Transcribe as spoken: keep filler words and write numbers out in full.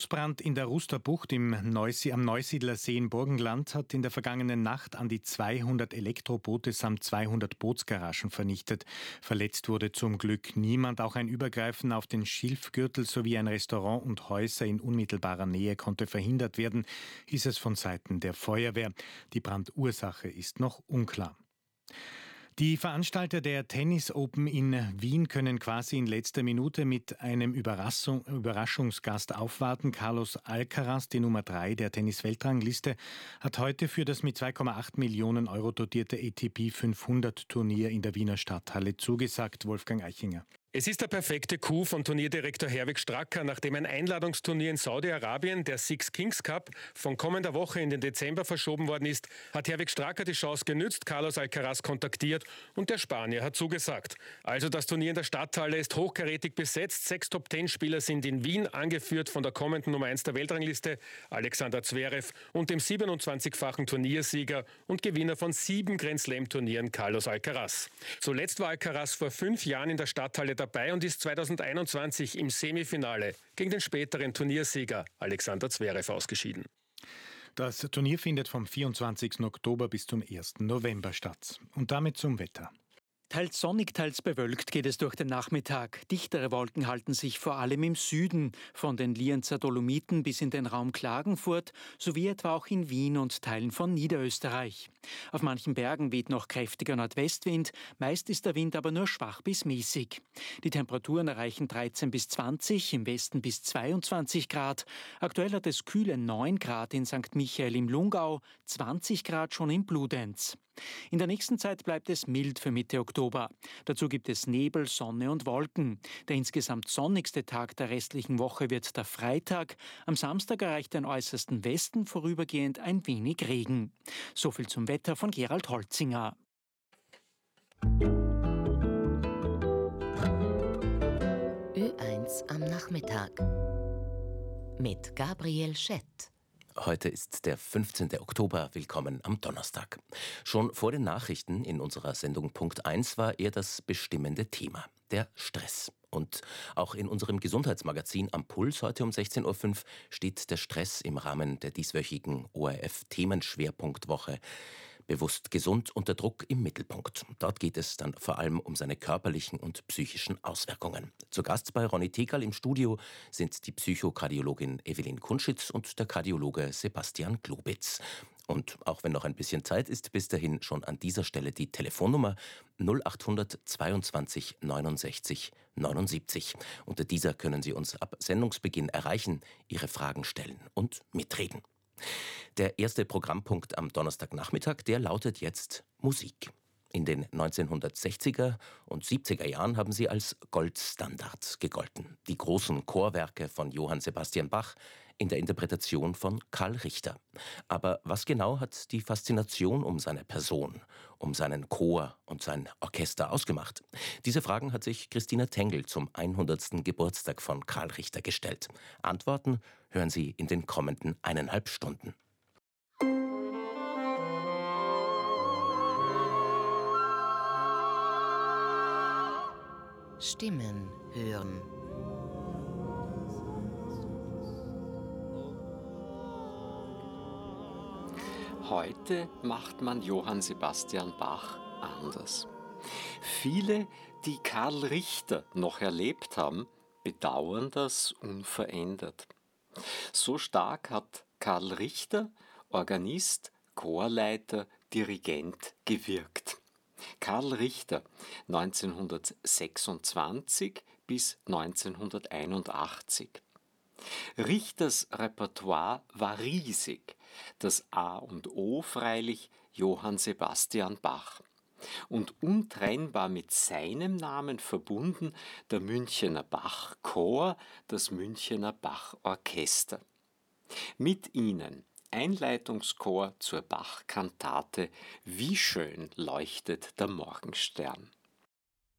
Brand in der Rusterbucht im Neusi- am Neusiedler See im Burgenland hat in der vergangenen Nacht an die zweihundert Elektroboote samt zweihundert Bootsgaragen vernichtet. Verletzt wurde zum Glück niemand. Auch ein Übergreifen auf den Schilfgürtel sowie ein Restaurant und Häuser in unmittelbarer Nähe konnte verhindert werden, hieß es von Seiten der Feuerwehr. Die Brandursache ist noch unklar. Die Veranstalter der Tennis Open in Wien können quasi in letzter Minute mit einem Überraschung, Überraschungsgast aufwarten. Carlos Alcaraz, die Nummer drei der Tennis-Weltrangliste, hat heute für das mit zwei Komma acht Millionen Euro dotierte A T P fünfhundert Turnier in der Wiener Stadthalle zugesagt. Wolfgang Eichinger. Es ist der perfekte Coup von Turnierdirektor Herwig Stracker, nachdem ein Einladungsturnier in Saudi-Arabien, der Six Kings Cup, von kommender Woche in den Dezember verschoben worden ist, hat Herwig Stracker die Chance genützt, Carlos Alcaraz kontaktiert und der Spanier hat zugesagt. Also das Turnier in der Stadthalle ist hochkarätig besetzt. Sechs Top-Zehn-Spieler sind in Wien, angeführt von der kommenden Nummer eins der Weltrangliste, Alexander Zverev, und dem siebenundzwanzigfachen Turniersieger und Gewinner von sieben Grand-Slam-Turnieren, Carlos Alcaraz. Zuletzt war Alcaraz vor fünf Jahren in der Stadthalle dabei und ist zweitausendeinundzwanzig im Semifinale gegen den späteren Turniersieger Alexander Zverev ausgeschieden. Das Turnier findet vom vierundzwanzigsten Oktober bis zum ersten November statt. Und damit zum Wetter. Teils sonnig, teils bewölkt geht es durch den Nachmittag. Dichtere Wolken halten sich vor allem im Süden, von den Lienzer Dolomiten bis in den Raum Klagenfurt, sowie etwa auch in Wien und Teilen von Niederösterreich. Auf manchen Bergen weht noch kräftiger Nordwestwind, meist ist der Wind aber nur schwach bis mäßig. Die Temperaturen erreichen dreizehn bis zwanzig, im Westen bis zweiundzwanzig Grad. Aktuell hat es kühle neun Grad in Sankt Michael im Lungau, zwanzig Grad schon in Bludenz. In der nächsten Zeit bleibt es mild für Mitte Oktober. Dazu gibt es Nebel, Sonne und Wolken. Der insgesamt sonnigste Tag der restlichen Woche wird der Freitag. Am Samstag erreicht den äußersten Westen vorübergehend ein wenig Regen. Soviel zum Wetter von Gerald Holzinger. Ö eins am Nachmittag mit Gabriel Schett. Heute ist der fünfzehnten Oktober. Willkommen am Donnerstag. Schon vor den Nachrichten in unserer Sendung Punkt eins war er das bestimmende Thema, der Stress. Und auch in unserem Gesundheitsmagazin Am Puls heute um sechzehn Uhr fünf steht der Stress im Rahmen der dieswöchigen O R F-Themenschwerpunktwoche Bewusst gesund unter Druck im Mittelpunkt. Dort geht es dann vor allem um seine körperlichen und psychischen Auswirkungen. Zu Gast bei Ronny Tegal im Studio sind die Psychokardiologin Evelyn Kunschitz und der Kardiologe Sebastian Globitz. Und auch wenn noch ein bisschen Zeit ist, bis dahin schon an dieser Stelle die Telefonnummer null acht hundert zweiundzwanzig neunundsechzig neunundsiebzig. Unter dieser können Sie uns ab Sendungsbeginn erreichen, Ihre Fragen stellen und mitreden. Der erste Programmpunkt am Donnerstagnachmittag, der lautet jetzt Musik. In den neunzehnhundertsechziger und siebziger Jahren haben sie als Goldstandard gegolten. Die großen Chorwerke von Johann Sebastian Bach in der Interpretation von Karl Richter. Aber was genau hat die Faszination um seine Person, um seinen Chor und sein Orchester ausgemacht? Diese Fragen hat sich Christina Tengel zum hundertsten Geburtstag von Karl Richter gestellt. Antworten hören Sie in den kommenden eineinhalb Stunden. Stimmen hören. Heute macht man Johann Sebastian Bach anders. Viele, die Karl Richter noch erlebt haben, bedauern das unverändert. So stark hat Karl Richter, Organist, Chorleiter, Dirigent gewirkt. Karl Richter, neunzehnhundertsechsundzwanzig bis neunzehnhunderteinundachtzig. Richters Repertoire war riesig, das A und O freilich Johann Sebastian Bach. Und untrennbar mit seinem Namen verbunden der Münchener Bachchor, das Münchener Bachorchester. Mit ihnen Einleitungschor zur Bach-Kantate Wie schön leuchtet der Morgenstern.